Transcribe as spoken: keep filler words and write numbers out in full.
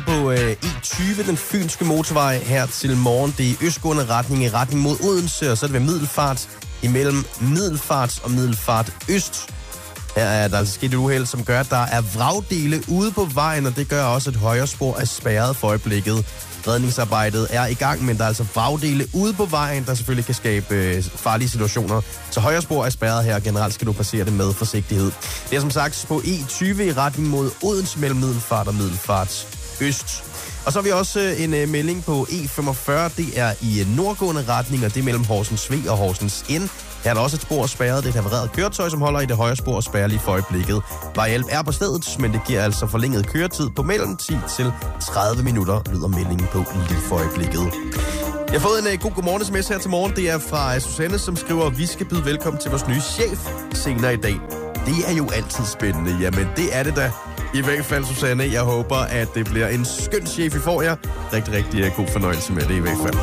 på øh, E tyve, den fynske motorvej her til morgen. Det er i østgående retning, i retning mod Odense, og så er det ved Middelfart, imellem Middelfart og Middelfart Øst. Her er der altså sket et uheld, som gør, at der er vragdele ude på vejen, og det gør også, at højre spor er spærret for øjeblikket. Redningsarbejdet er i gang, men der er altså vragdele ude på vejen, der selvfølgelig kan skabe øh, farlige situationer. Så højre spor er spærret her, generelt skal du passere det med forsigtighed. Det er som sagt på E tyve i retning mod Odense mellem Middelfart og Middelfart Øst. Og så har vi også øh, en øh, melding på E femogfyrre, det er i øh, nordgående retning, og det er mellem Horsens V og Horsens N. Her er der også et spor spærret. Det er et havareret køretøj, som holder i det højre spor og spærrer lige for øjeblikket. Vejhjælp er på stedet, men det giver altså forlænget køretid på mellem ti til tredive minutter, lyder meldingen på lige for øjeblikket. Jeg har fået en uh, god godmorgen sms her til morgen. Det er fra uh, Susanne, som skriver, vi skal byde velkommen til vores nye chef senere i dag. Det er jo altid spændende. Jamen, det er det da. I hvert fald, Susanne. Jeg håber, at det bliver en skøn chef, I får jer. Rigtig, rigtig uh, god fornøjelse med det i hvert fald.